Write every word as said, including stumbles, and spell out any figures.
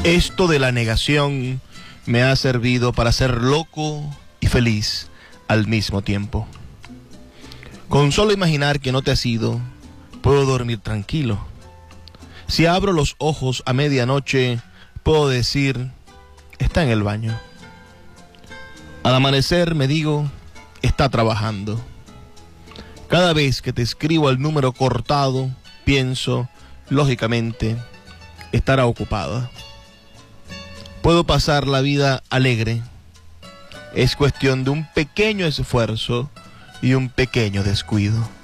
Esto de la negación me ha servido para ser loco y feliz al mismo tiempo. Con solo imaginar que no te has ido, puedo dormir tranquilo. Si abro los ojos a medianoche, puedo decir, está en el baño. Al amanecer me digo, está trabajando. Cada vez que te escribo el número cortado, pienso, lógicamente, estará ocupada. Puedo pasar la vida alegre. Es cuestión de un pequeño esfuerzo y un pequeño descuido.